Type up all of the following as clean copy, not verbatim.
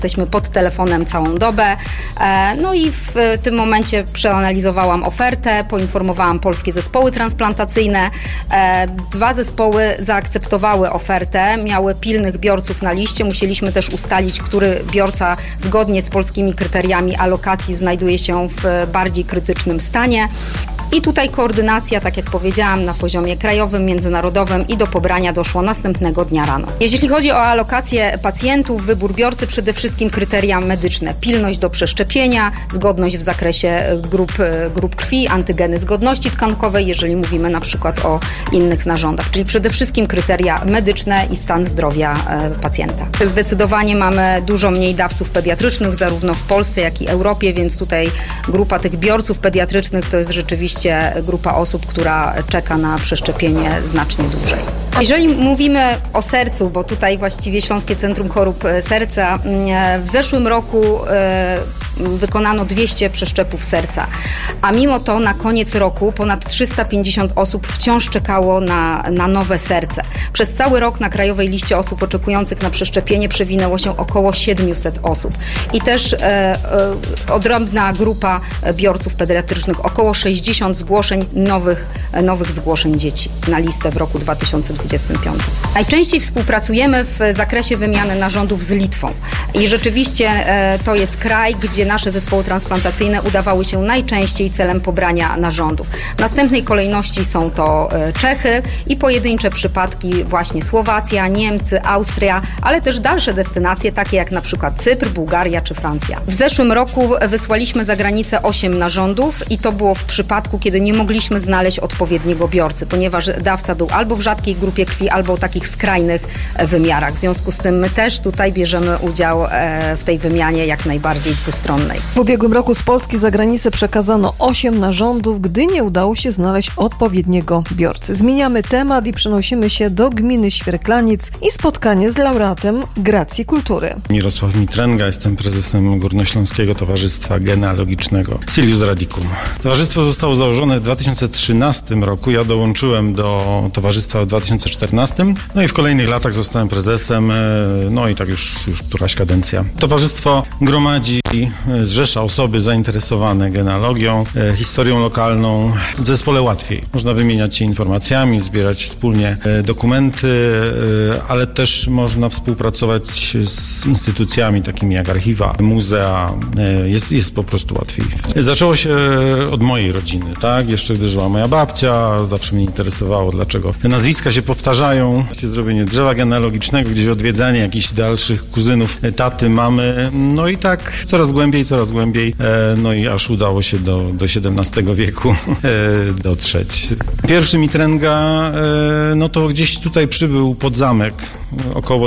Jesteśmy pod telefonem całą dobę. No i w tym momencie przeanalizowałam ofertę, poinformowałam polskie zespoły transplantacyjne. 2 zespoły zaakceptowały ofertę, miały pilnych biorców na liście. Musieliśmy też ustalić, który biorca zgodnie z polskimi kryteriami alokacji znajduje się w bardziej krytycznym stanie. I tutaj koordynacja, tak jak powiedziałam, na poziomie krajowym, międzynarodowym i do pobrania doszło następnego dnia rano. Jeśli chodzi o alokację pacjentów, wybór biorcy, przede wszystkim kryteria medyczne. Pilność do przeszczepienia, zgodność w zakresie grup krwi, antygeny zgodności tkankowej, jeżeli mówimy na przykład o innych narządach. Czyli przede wszystkim kryteria medyczne i stan zdrowia pacjenta. Zdecydowanie mamy dużo mniej dawców pediatrycznych, zarówno w Polsce, jak i Europie, więc tutaj grupa tych biorców pediatrycznych to jest rzeczywiście grupa osób, która czeka na przeszczepienie znacznie dłużej. Jeżeli mówimy o sercu, bo tutaj właściwie Śląskie Centrum Chorób Serca, w zeszłym roku wykonano 200 przeszczepów serca, a mimo to na koniec roku ponad 350 osób wciąż czekało na nowe serce. Przez cały rok na krajowej liście osób oczekujących na przeszczepienie przewinęło się około 700 osób. I też odrębna grupa biorców pediatrycznych, około 60 zgłoszeń, nowych zgłoszeń dzieci na listę w roku 2025. Najczęściej współpracujemy w zakresie wymiany narządów z Litwą. I rzeczywiście to jest kraj, gdzie nasze zespoły transplantacyjne udawały się najczęściej celem pobrania narządów. W następnej kolejności są to Czechy i pojedyncze przypadki właśnie Słowacja, Niemcy, Austria, ale też dalsze destynacje, takie jak na przykład Cypr, Bułgaria czy Francja. W zeszłym roku wysłaliśmy za granicę 8 narządów i to było w przypadku, kiedy nie mogliśmy znaleźć odpowiedniego biorcy, ponieważ dawca był albo w rzadkiej grupie krwi, albo o takich skrajnych wymiarach. W związku z tym my też tutaj bierzemy udział w tej wymianie jak najbardziej dwustronnej. W ubiegłym roku z Polski za granicę przekazano 8 narządów, gdy nie udało się znaleźć odpowiedniego biorcy. Zmieniamy temat i przenosimy się do gminy Świerklaniec i spotkanie z laureatem Gracji Kultury. Mirosław Mitręga, jestem prezesem Górnośląskiego Towarzystwa Genealogicznego Silius Radicum. Towarzystwo zostało założone w 2013 roku. Ja dołączyłem do towarzystwa w 2014. No i w kolejnych latach zostałem prezesem. No i tak już któraś kadencja. Towarzystwo gromadzi, zrzesza osoby zainteresowane genealogią, historią lokalną. W zespole łatwiej. Można wymieniać się informacjami, zbierać wspólnie dokumenty, ale też można współpracować z instytucjami takimi jak archiwa, muzea. Jest po prostu łatwiej. Zaczęło się od mojej rodziny, tak? Jeszcze gdy żyła moja babcia, zawsze mnie interesowało, dlaczego nazwiska się powtarzają. Zrobienie drzewa genealogicznego, gdzieś odwiedzanie jakichś dalszych kuzynów, taty, mamy. No i tak coraz głębiej. No i aż udało się do XVII wieku dotrzeć. Pierwszy Mitręga, no to gdzieś tutaj przybył pod zamek około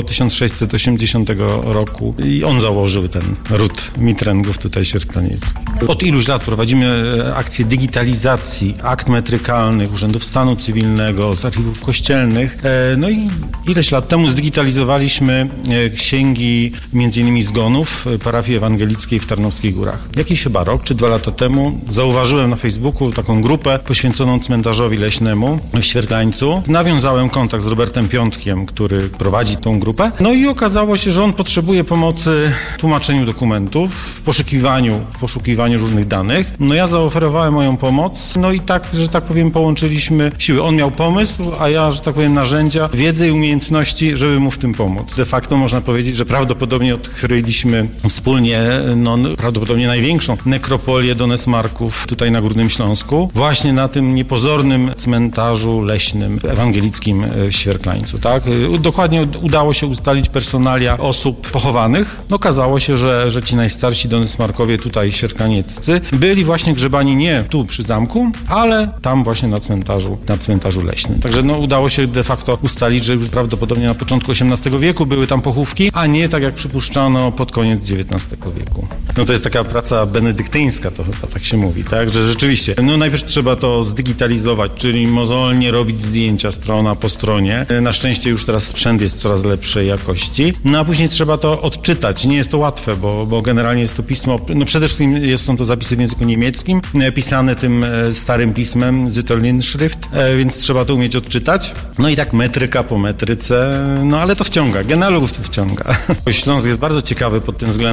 1680 roku i on założył ten ród Mitręgów tutaj Świerklaniec. Od iluś lat prowadzimy akcję digitalizacji akt metrykalnych, urzędów stanu cywilnego, z archiwów kościelnych. No i ileś lat temu zdigitalizowaliśmy księgi m.in. zgonów parafii ewangelickiej w Tarnowskich Górach. Jakiś chyba rok czy 2 lata temu zauważyłem na Facebooku taką grupę poświęconą cmentarzowi leśnemu w Świerklańcu. Nawiązałem kontakt z Robertem Piątkiem, który prowadzi tą grupę. No i okazało się, że on potrzebuje pomocy w tłumaczeniu dokumentów, w poszukiwaniu różnych danych. No ja zaoferowałem moją pomoc, no i tak, że tak powiem, połączyliśmy siły. On miał pomysł, a ja, że tak powiem, narzędzia, wiedzę i umiejętności, żeby mu w tym pomóc. De facto można powiedzieć, że prawdopodobnie odkryliśmy wspólnie, prawdopodobnie największą nekropolię Donesmarków tutaj na Górnym Śląsku, właśnie na tym niepozornym cmentarzu leśnym ewangelickim w Świerklańcu, tak? Dokładnie udało się ustalić personalia osób pochowanych. Okazało się, że ci najstarsi Donesmarkowie tutaj świerklanieccy byli właśnie grzebani nie tu przy zamku, ale tam właśnie na cmentarzu leśnym. Także udało się de facto ustalić, że już prawdopodobnie na początku XVIII wieku były tam pochówki, a nie tak jak przypuszczano pod koniec XIX wieku. No to jest taka praca benedyktyńska, to chyba tak się mówi, tak? Że rzeczywiście, najpierw trzeba to zdigitalizować, czyli mozolnie robić zdjęcia strona po stronie. Na szczęście już teraz sprzęt jest jest coraz lepszej jakości. No a później trzeba to odczytać. Nie jest to łatwe, bo generalnie jest to pismo, no przede wszystkim są to zapisy w języku niemieckim, pisane tym starym pismem Sütterlin-Schrift, więc trzeba to umieć odczytać. No i tak metryka po metryce, no ale to wciąga, genealogów to wciąga. Śląsk jest bardzo ciekawy pod tym względem,